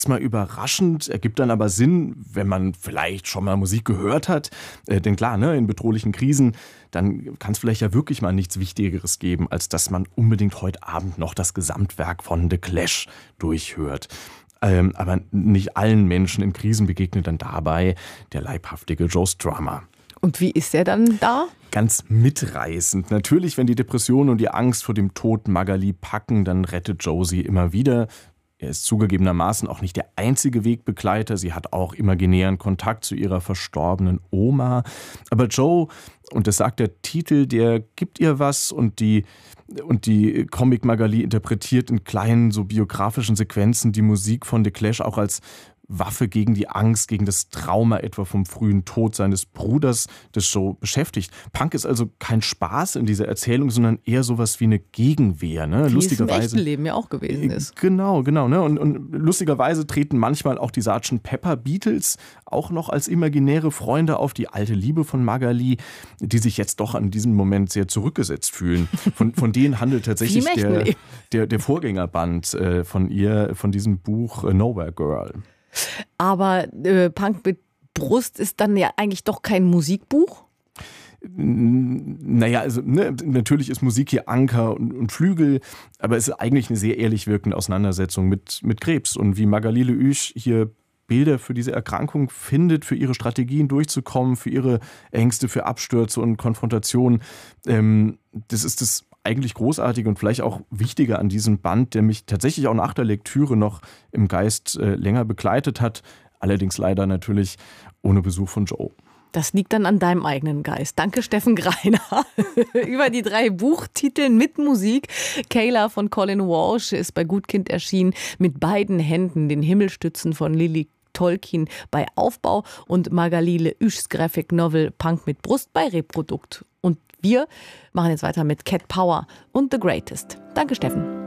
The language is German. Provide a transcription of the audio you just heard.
Mal überraschend, ergibt dann aber Sinn, wenn man vielleicht schon mal Musik gehört hat. Denn klar, ne, in bedrohlichen Krisen, dann kann es vielleicht ja wirklich mal nichts Wichtigeres geben, als dass man unbedingt heute Abend noch das Gesamtwerk von The Clash durchhört. Aber nicht allen Menschen in Krisen begegnet dann dabei der leibhaftige Joe Strummer. Und wie ist er dann da? Ganz mitreißend. Natürlich, wenn die Depression und die Angst vor dem Tod Magali packen, dann rettet Joe sie immer wieder. Er ist zugegebenermaßen auch nicht der einzige Wegbegleiter. Sie hat auch imaginären Kontakt zu ihrer verstorbenen Oma. Aber Joe, und das sagt der Titel, der gibt ihr was und die Comic Magali interpretiert in kleinen, so biografischen Sequenzen die Musik von The Clash auch als Waffe gegen die Angst, gegen das Trauma etwa vom frühen Tod seines Bruders, das Joe beschäftigt. Punk ist also kein Spaß in dieser Erzählung, sondern eher sowas wie eine Gegenwehr. Ne? Wie Lustigerweise, es im echten Leben ja auch gewesen ist. Genau. Ne? Und lustigerweise treten manchmal auch die Sgt. Pepper Beatles auch noch als imaginäre Freunde auf, die alte Liebe von Magali, die sich jetzt doch an diesem Moment sehr zurückgesetzt fühlen. Von denen handelt tatsächlich der Vorgängerband von ihr, von diesem Buch Nowhere Girl. Aber Punk mit Brust ist dann ja eigentlich doch kein Musikbuch? Naja, also natürlich ist Musik hier Anker und Flügel, aber es ist eigentlich eine sehr ehrlich wirkende Auseinandersetzung mit Krebs. Und wie Magali Leüsch hier Bilder für diese Erkrankung findet, für ihre Strategien durchzukommen, für ihre Ängste, für Abstürze und Konfrontationen, das ist das eigentlich großartig und vielleicht auch wichtiger an diesem Band, der mich tatsächlich auch nach der Lektüre noch im Geist länger begleitet hat. Allerdings leider natürlich ohne Besuch von Joe. Das liegt dann an deinem eigenen Geist. Danke, Steffen Greiner. Über die 3 Buchtiteln mit Musik. Kayla von Colin Walsh ist bei Gutkind erschienen. Mit beiden Händen den Himmelstützen von Lily Tolkien bei Aufbau und Magali Leüschs Graphic Novel Punk mit Brust bei Reprodukt. Und wir machen jetzt weiter mit Cat Power und The Greatest. Danke, Steffen.